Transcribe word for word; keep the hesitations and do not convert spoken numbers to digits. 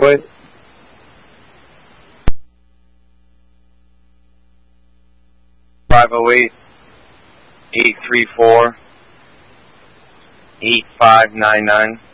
Quit. five oh eight, eight three four, eight five nine nine.